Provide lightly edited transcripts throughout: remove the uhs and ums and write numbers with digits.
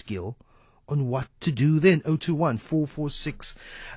skill on what to do then. 021 446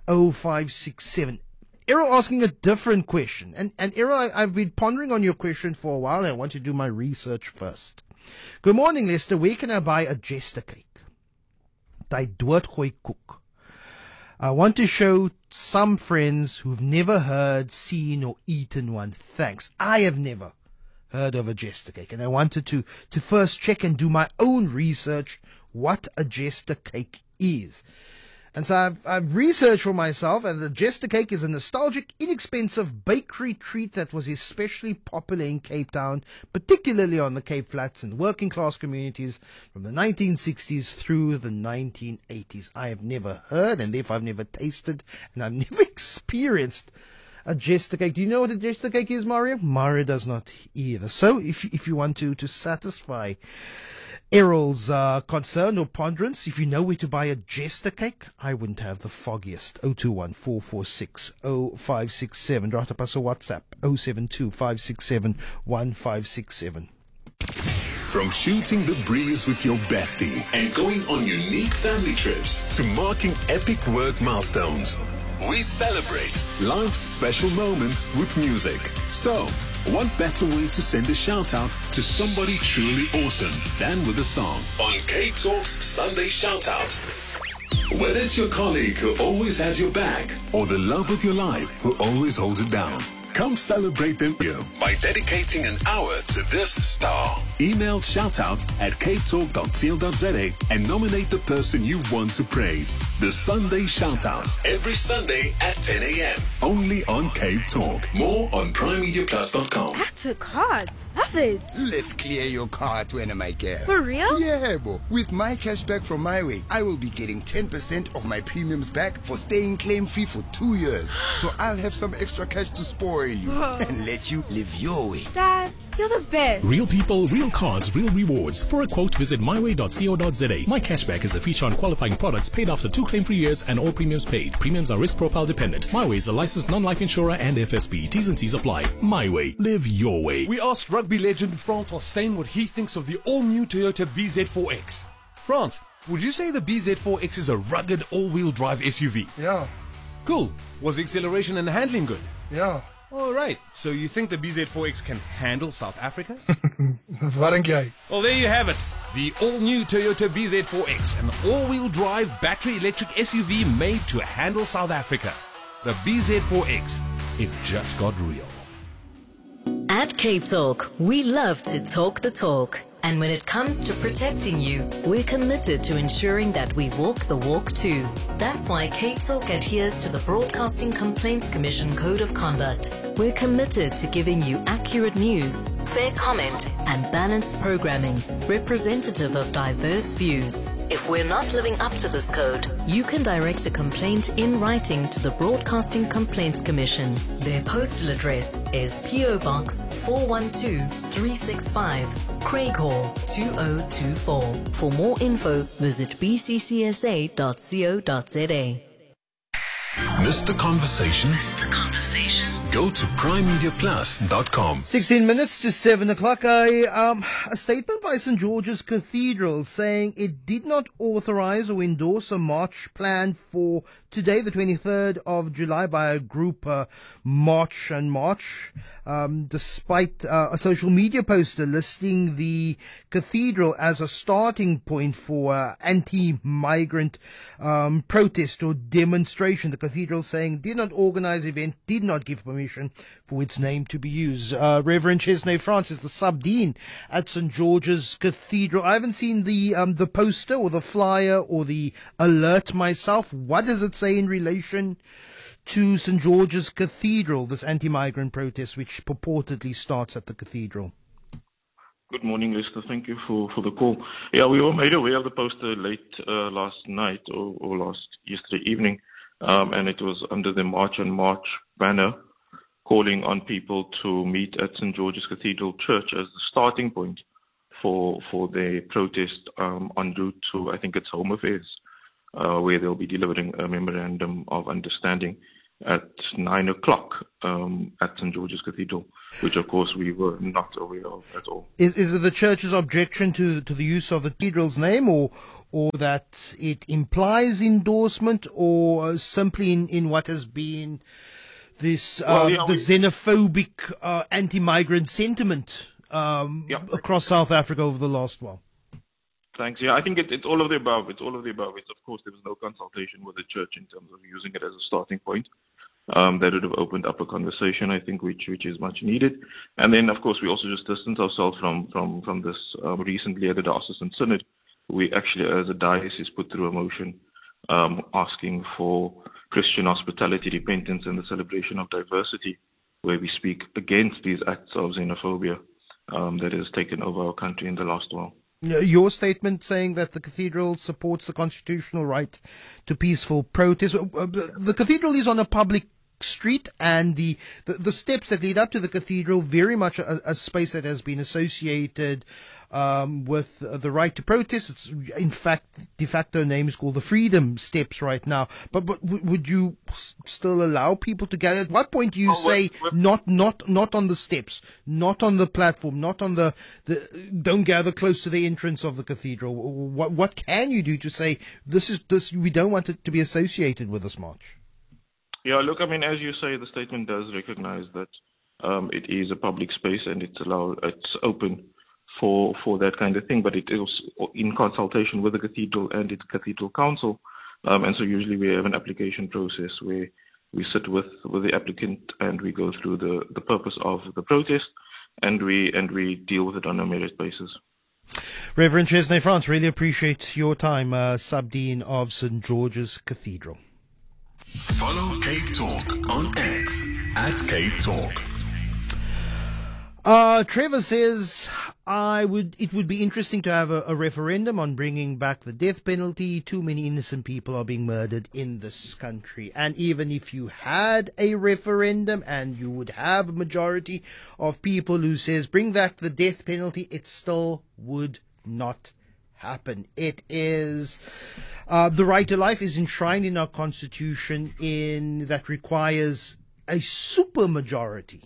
0567. Errol asking a different question. And Errol, I've been pondering on your question for a while, and I want to do my research first. Good morning, Lester. Where can I buy a jester cake? Die doodgooi koek. I want to show some friends who've never heard, seen, or eaten one. Thanks. I have never heard of a jester cake, and I wanted to first check and do my own research what a jester cake is. And so I've researched for myself, and the jester cake is a nostalgic, inexpensive bakery treat that was especially popular in Cape Town, particularly on the Cape Flats and working class communities from the 1960s through the 1980s. I have never heard, and therefore I've never tasted, and I've never experienced a jester cake. Do you know what a jester cake is, Mario? Mario does not either. So if you want to satisfy Errol's concern or ponderance, if you know where to buy a jester cake, I wouldn't have the foggiest. 021 446 0567. Drop us a WhatsApp 072 567 1567. From shooting the breeze with your bestie and going on unique family trips to marking epic work milestones, we celebrate life's special moments with music. So, what better way to send a shout out to somebody truly awesome than with a song on Cape Talk's Sunday Shout Out? Whether it's your colleague who always has your back or the love of your life who always holds it down, come celebrate them here by dedicating an hour to this star. Email shoutout@capetalk.co.za and nominate the person you want to praise. The Sunday Shoutout, every Sunday at 10 a.m. Only on Cape Talk. More on primemediaplus.com. That's a card. Love it. Let's clear your card when I get. For real? Yeah, bo. With my cashback from MyWay, I will be getting 10% of my premiums back for staying claim-free for 2 years. So I'll have some extra cash to spoil you and let you live your way. Dad, you're the best. Real people, real cars, real rewards. For a quote, visit myway.co.za. My cashback is a feature on qualifying products paid after 2 claim-free years and all premiums paid. Premiums are risk profile dependent. MyWay is a licensed non-life insurer and FSP. T's and C's apply. MyWay. Live your way. We asked rugby legend Frans Steyn what he thinks of the all-new Toyota BZ4X. Frans, would you say the BZ4X is a rugged all-wheel drive SUV? Yeah, Cool. Was the acceleration and handling good? yeah. All right. So you think the BZ4X can handle South Africa? Wat dink jy? Well, there you have it. The all-new Toyota BZ4X, an all-wheel drive battery electric SUV made to handle South Africa. The BZ4X. It just got real. At Cape Talk, we love to talk the talk. And when it comes to protecting you, we're committed to ensuring that we walk the walk too. That's why Cape Talk adheres to the Broadcasting Complaints Commission Code of Conduct. We're committed to giving you accurate news, fair comment, and balanced programming, representative of diverse views. If we're not living up to this code, you can direct a complaint in writing to the Broadcasting Complaints Commission. Their postal address is PO Box 412365, Craig Hall 2024. For more info, visit bccsa.co.za. Missed the conversation? Go to primemediaplus.com. 16 minutes to 7 o'clock. A statement by St. George's Cathedral saying it did not authorize or endorse a march planned for today, the 23rd of July, by a group March and March, despite a social media poster listing the cathedral as a starting point for anti-migrant protest or demonstration. The cathedral saying did not organize event, did not give permission for its name to be used. Reverend Chesney Francis, the sub-dean at St. George's Cathedral. I haven't seen the poster or the flyer or the alert myself. What does it say in relation to St. George's Cathedral, this anti-migrant protest which purportedly starts at the cathedral? Good morning, Lester. Thank you for the call. Yeah, we were made aware of the poster late last night or yesterday evening, and it was under the March on March banner, calling on people to meet at St. George's Cathedral Church as the starting point for their protest en route to, I think it's Home Affairs, where they'll be delivering a memorandum of understanding. at 9 o'clock at St. George's Cathedral, which of course we were not aware of at all. Is it the church's objection to the use of the cathedral's name, or that it implies endorsement, or simply in what has been this the xenophobic anti-migrant sentiment across South Africa over the last while? Thanks. Yeah, I think it's all of the above. It's all of the above. It's, of course, there was no consultation with the church in terms of using it as a starting point. That would have opened up a conversation, I think, which is much needed. And then, of course, we also just distanced ourselves from this recently at the Diocesan Synod. We actually, as a diocese, put through a motion asking for Christian hospitality, repentance, and the celebration of diversity, where we speak against these acts of xenophobia that has taken over our country in the last while. Your statement saying that the cathedral supports the constitutional right to peaceful protest. The cathedral is on a public street, and the steps that lead up to the cathedral very much a space that has been associated with the right to protest. It's in fact de facto name is called the Freedom Steps right now. But would you still allow people to gather? At what point do you say not on the steps, not on the platform, not on the don't gather close to the entrance of the cathedral? What can you do to say this we don't want it to be associated with this march? Yeah, look, I mean, as you say, the statement does recognize that it is a public space and it's open for that kind of thing, but it is in consultation with the cathedral and its cathedral council. And so usually we have an application process where we sit with the applicant and we go through the purpose of the protest, and we deal with it on a merit basis. Reverend Chesney France, really appreciate your time, Sub-Dean of St. George's Cathedral. Follow Cape Talk on X at Cape Talk. Trevor says, it would be interesting to have a referendum on bringing back the death penalty. Too many innocent people are being murdered in this country. And even if you had a referendum and you would have a majority of people who says bring back the death penalty, it still would not happen. It is the right to life is enshrined in our constitution that requires a supermajority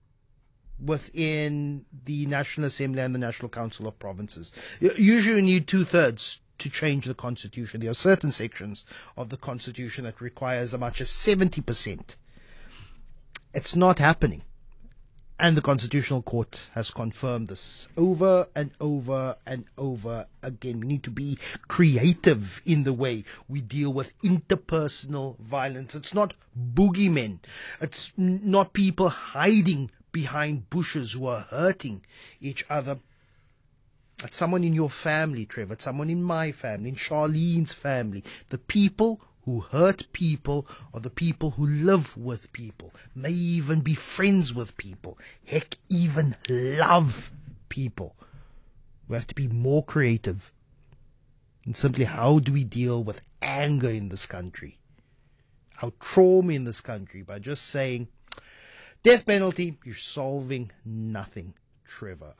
within the National Assembly and the National Council of Provinces. Usually you need 2/3 to change the constitution. There are certain sections of the constitution that require as much as 70%. It's not happening. And the Constitutional Court has confirmed this over and over and over again. We need to be creative in the way we deal with interpersonal violence. It's not boogeymen. It's not people hiding behind bushes who are hurting each other. It's someone in your family, Trevor. It's someone in my family, in Charlene's family. The people who hurt people are the people who live with people, may even be friends with people, heck, even love people. We have to be more creative in simply how do we deal with anger in this country, our trauma in this country, by just saying, death penalty, you're solving nothing. Trevor,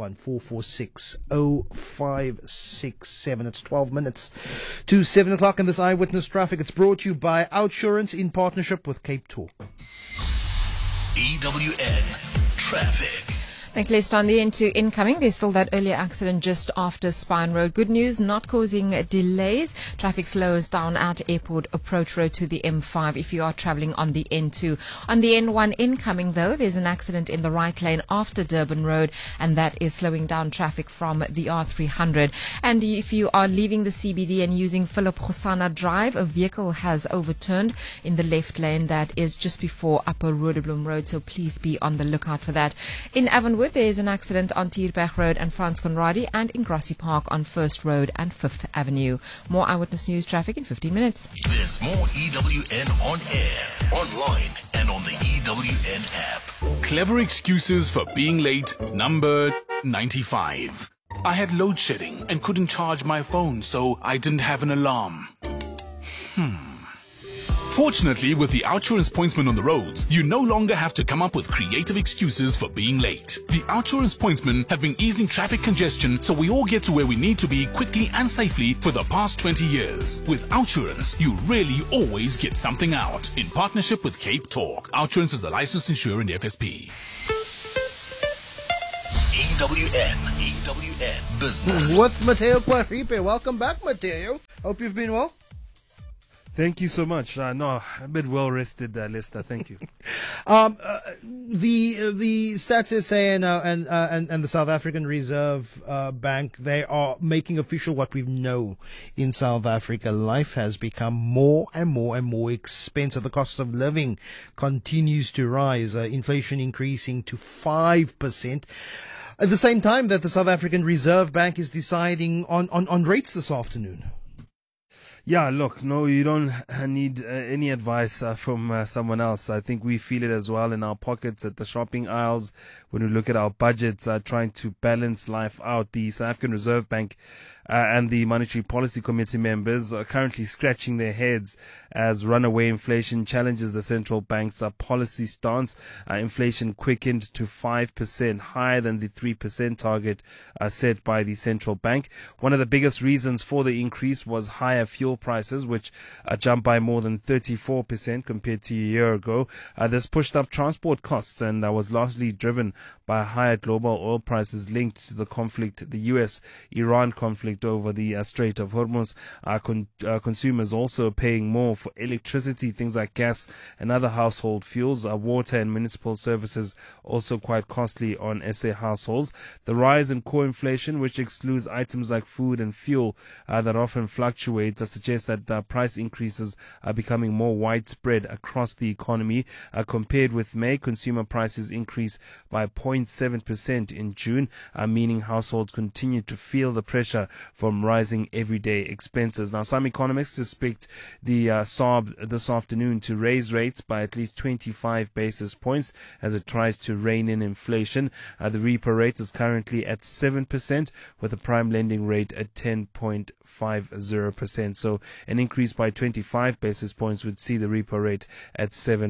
021-446-0567. It's 12 minutes to 7 o'clock in this Eyewitness Traffic. It's brought to you by Outsurance in partnership with Cape Talk. EWN Traffic. Thank you, Lester. On the N2 incoming, there's still that earlier accident just after Spine Road. Good news, not causing delays. Traffic slows down at Airport Approach Road to the M5 if you are traveling on the N2. On the N1 incoming, though, there's an accident in the right lane after Durban Road, and that is slowing down traffic from the R300. And if you are leaving the CBD and using Philip Khosana Drive, a vehicle has overturned in the left lane. That is just before Upper Rooderbloem Road, so please be on the lookout for that. In Avonwood, there is an accident on Tierberg Road and Frans Conradi, and in Grassy Park on First Road and 5th Avenue. More Eyewitness News traffic in 15 minutes. There's more EWN on air, online, and on the EWN app. Clever excuses for being late, number 95. I had load shedding and couldn't charge my phone, so I didn't have an alarm. Fortunately, with the OUTsurance pointsman on the roads, you no longer have to come up with creative excuses for being late. The OUTsurance pointsmen have been easing traffic congestion so we all get to where we need to be quickly and safely for the past 20 years. With OUTsurance, you really always get something out. In partnership with Cape Talk, OUTsurance is a licensed insurer in the FSP. EWN Business. With Mateo Quaripe. Welcome back, Mateo. Hope you've been well. Thank you so much. No, a bit well rested, Lester. Thank you. The Stats SA and the South African Reserve Bank, they are making official what we know in South Africa. Life has become more and more expensive. The cost of living continues to rise. Inflation increasing to 5%. At the same time that the South African Reserve Bank is deciding on rates this afternoon. Yeah, look, no, you don't need any advice from someone else. I think we feel it as well in our pockets at the shopping aisles when we look at our budgets, trying to balance life out. The South African Reserve Bank and the Monetary Policy Committee members are currently scratching their heads as runaway inflation challenges the central bank's policy stance. Inflation quickened to 5%, higher than the 3% target set by the central bank. One of the biggest reasons for the increase was higher fuel prices, which jumped by more than 34% compared to a year ago. This pushed up transport costs and was largely driven by higher global oil prices linked to the conflict, the US-Iran conflict over the Strait of Hormuz. Consumers also paying more for electricity, things like gas and other household fuels. Water and municipal services also quite costly on SA households. The rise in core inflation, which excludes items like food and fuel that often fluctuate, suggests that price increases are becoming more widespread across the economy. Compared with May, consumer prices increased by 0.7% in June, meaning households continue to feel the pressure from rising everyday expenses. Now, some economists expect the SARB this afternoon to raise rates by at least 25 basis points as it tries to rein in inflation. The repo rate is currently at 7%, with the prime lending rate at 10.50%. So an increase by 25 basis points would see the repo rate at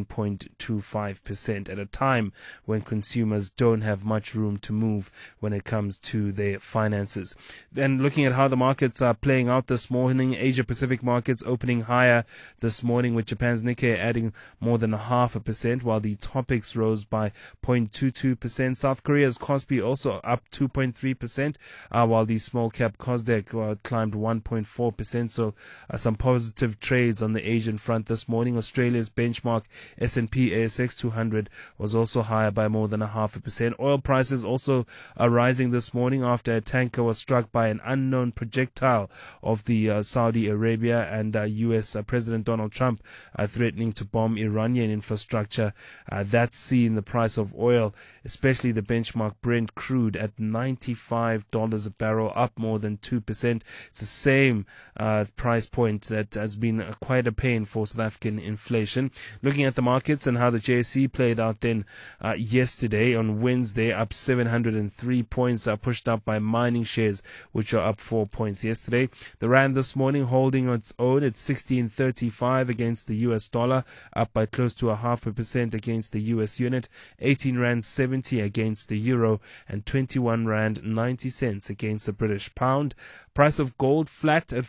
7.25% at a time when consumers don't have much room to move when it comes to their finances. Then looking at how the markets are playing out this morning, Asia Pacific markets opening higher this morning, with Japan's Nikkei adding more than 0.5%, while the Topix rose by 0.22%. South Korea's Kospi also up 2.3%, while the small cap Kosdaq climbed 1.4%. So some positive trades on the Asian front this morning. Australia's benchmark S&P ASX 200 was also higher by more than 0.5%. Oil prices also are rising this morning after a tanker was struck by an unknown projectile of the Saudi Arabia and US President Donald Trump threatening to bomb Iranian infrastructure. That's seen the price of oil, especially the benchmark Brent crude, at $95 a barrel, up more than 2%. It's the same price point that has been quite a pain for South African inflation. Looking at the markets and how the JSE played out then yesterday on Wednesday, up 703 points, pushed up by mining shares, which are up 4 points yesterday. The Rand this morning holding its own at 16.35 against the US dollar, up by close to 0.5% against the US unit, 18 Rand 70 against the euro, and 21 Rand 90 cents against the British pound. Price of gold flat at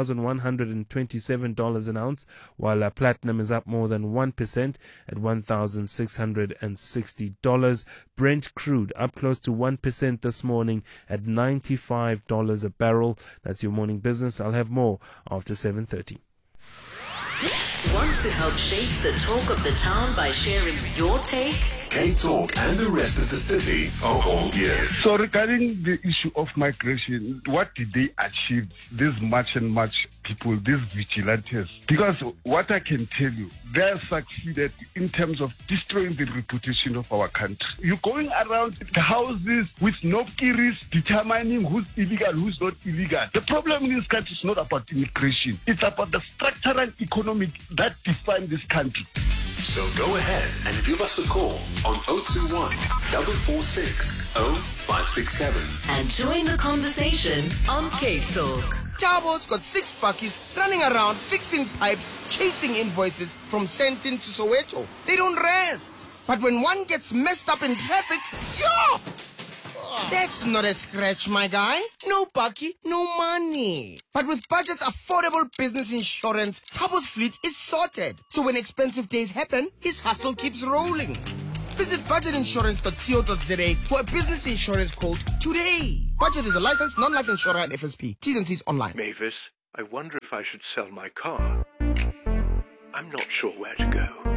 $4,127 an ounce, while platinum is up more than 1% at $1,660. Brent crude up close to 1% this morning at $95 a barrel. That's your morning business. I'll have more after 7:30. Want to help shape the talk of the town by sharing your take? Cape Talk and the rest of the city are all ears. So regarding the issue of migration, what did they achieve, this much and much people, these vigilantes? Because what I can tell you, they have succeeded in terms of destroying the reputation of our country. You're going around the houses with no keys, determining who's illegal, who's not illegal. The problem in this country is not about immigration. It's about the structural economic that define this country. So go ahead and give us a call on 021 446 0567 and join the conversation on Cape Talk. Tabo's got 6 buckies running around fixing pipes, chasing invoices from Sentin to Soweto. They don't rest. But when one gets messed up in traffic, yo! That's not a scratch, my guy. No bucky, no money. But with Budget's affordable business insurance, Tabo's fleet is sorted. So when expensive days happen, his hustle keeps rolling. Visit budgetinsurance.co.za for a business insurance quote today. Budget is a licensed non-life insurer and FSP. T's and C's online. Mavis, I wonder if I should sell my car. I'm not sure where to go.